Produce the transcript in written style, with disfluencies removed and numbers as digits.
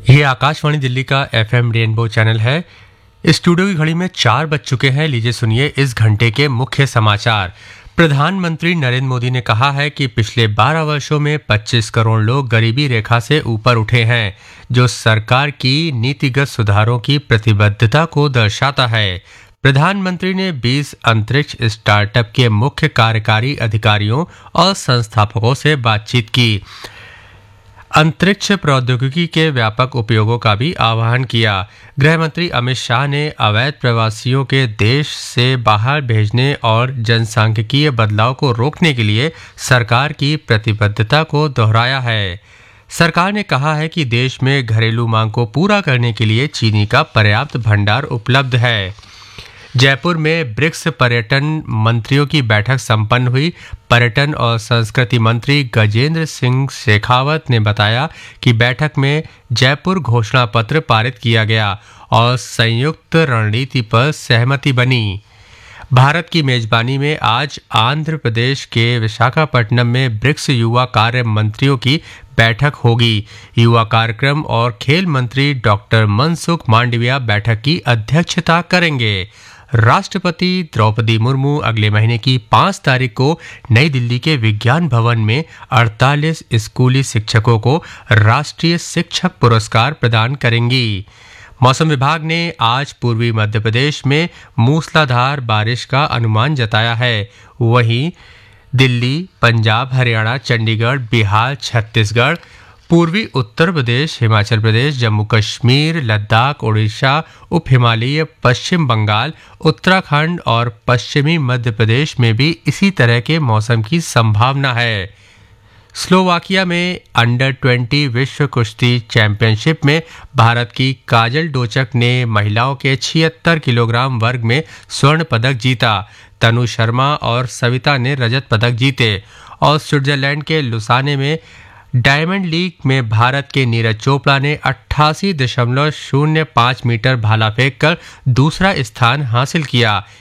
ये आकाशवाणी दिल्ली का FM rainbow channel है। स्टूडियो की घड़ी में 4 बज चुके हैं। लीजिए सुनिए इस घंटे के मुख्य समाचार। प्रधानमंत्री नरेंद्र मोदी ने कहा है कि पिछले 12 वर्षों में 25 करोड़ लोग गरीबी रेखा से ऊपर उठे हैं, जो सरकार की नीतिगत सुधारों की प्रतिबद्धता को दर्शाता है। प्रधानमंत्री ने 20 अंतरिक्ष स्टार्टअप के मुख्य कार्यकारी अधिकारियों और संस्थापकों से बातचीत की। अंतरिक्ष प्रौद्योगिकी के व्यापक उपयोगों का भी आह्वान किया। गृह मंत्री अमित शाह ने अवैध प्रवासियों के देश से बाहर भेजने और जनसांख्यिकीय बदलाव को रोकने के लिए सरकार की प्रतिबद्धता को दोहराया है। सरकार ने कहा है कि देश में घरेलू मांग को पूरा करने के लिए चीनी का पर्याप्त भंडार उपलब्ध है। जयपुर में ब्रिक्स पर्यटन मंत्रियों की बैठक संपन्न हुई। पर्यटन और संस्कृति मंत्री गजेंद्र सिंह शेखावत ने बताया कि बैठक में जयपुर घोषणा पत्र पारित किया गया और संयुक्त रणनीति पर सहमति बनी। भारत की मेजबानी में आज आंध्र प्रदेश के विशाखापट्टनम में ब्रिक्स युवा कार्य मंत्रियों की बैठक होगी। युवा कार्यक्रम और खेल मंत्री डॉक्टर मनसुख मांडविया बैठक की अध्यक्षता करेंगे। राष्ट्रपति द्रौपदी मुर्मू अगले महीने की 5 तारीख को नई दिल्ली के विज्ञान भवन में 48 स्कूली शिक्षकों को राष्ट्रीय शिक्षक पुरस्कार प्रदान करेंगी। मौसम विभाग ने आज पूर्वी मध्य प्रदेश में मूसलाधार बारिश का अनुमान जताया है। वहीं दिल्ली, पंजाब, हरियाणा, चंडीगढ़, बिहार, छत्तीसगढ़, पूर्वी उत्तर प्रदेश, हिमाचल प्रदेश, जम्मू कश्मीर, लद्दाख, ओडिशा, उप हिमालय, पश्चिम बंगाल, उत्तराखंड और पश्चिमी मध्य प्रदेश में भी इसी तरह के मौसम की संभावना है। स्लोवाकिया में अंडर 20 विश्व कुश्ती चैंपियनशिप में भारत की काजल डोचक ने महिलाओं के 76 किलोग्राम वर्ग में स्वर्ण पदक जीता। तनु शर्मा और सविता ने रजत पदक जीते। और स्विट्जरलैंड के लुसाने में डायमंड लीग में भारत के नीरज चोपड़ा ने 88.05 मीटर भाला फेंक कर दूसरा स्थान हासिल किया।